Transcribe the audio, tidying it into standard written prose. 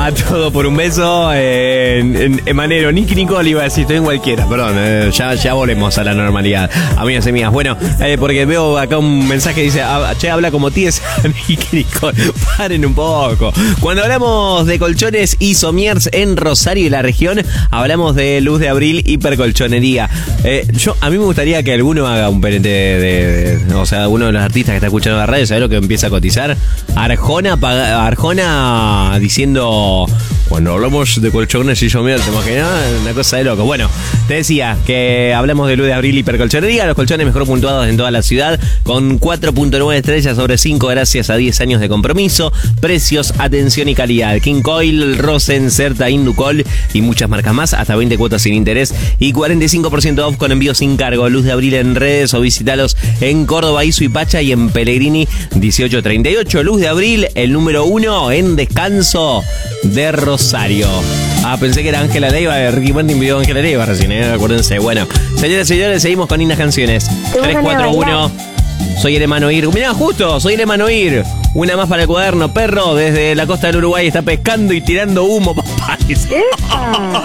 A todo por un beso. Manero, Nicky Nicole iba a decir, estoy en cualquiera, perdón, ya volvemos a la normalidad, amigas y mías. Bueno, porque veo acá un mensaje que dice, che, habla como tíes, Nicky Nicole, paren un poco. Cuando hablamos de colchones y somiers en Rosario y la región, hablamos de Luz de Abril Hipercolchonería. A mí me gustaría que alguno haga un perente o sea, uno de los artistas que está escuchando la radio, ¿sabes lo que empieza a cotizar? Arjona diciendo, cuando hablamos de colchones y somiers, ¿te imaginas? Una cosa de loco. Bueno, te decía que hablamos de Luz de Abril Hipercolchonería, los colchones mejor puntuados en toda la ciudad, con 4.9 estrellas sobre 5 gracias a 10 años de compromiso, precios, atención y calidad. King Coil, Rosen, Certa, Inducol y muchas marcas más, hasta 20 cuotas sin interés y 45% off con envío sin cargo. Luz de Abril en redes o visitalos en Córdoba, Izu y Pacha y en Pellegrini 1838. Luz de Abril, el número 1 en descanso de Rosario. Pensé que era Ángela Leiva, Ricky Martin pidió Ángela Leiva recién, acuérdense. Bueno, señoras y señores, seguimos con lindas canciones. 341. Soy el Emanuir. Mirá, justo, soy el Emanuir. Una más para el cuaderno, perro. Desde la costa del Uruguay está pescando y tirando humo, papá.